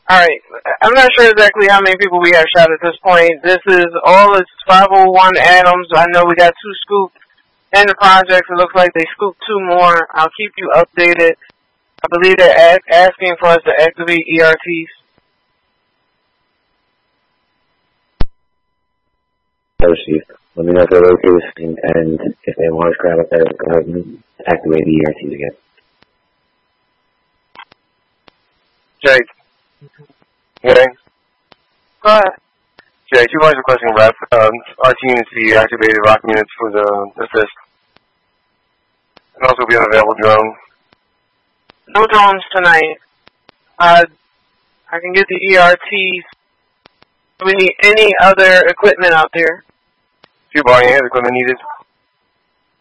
Alright, I'm not sure exactly how many people we have shot at this point. This is all it's 501 Adams. I know we got 2 scoops in the projects. It looks like they scooped 2 more. I'll keep you updated. I believe they're asking for us to activate ERTs. So, Chief, let me know if they're located and if they want to grab up there, go ahead and activate the ERTs again. Jake. Okay. Go ahead. Jake, you guys requesting RT units to be activated, rock units for the assist. And also be an available drone. No drones tonight. I can get the ERTs. Do we need any other equipment out there? If you're buying equipment needed.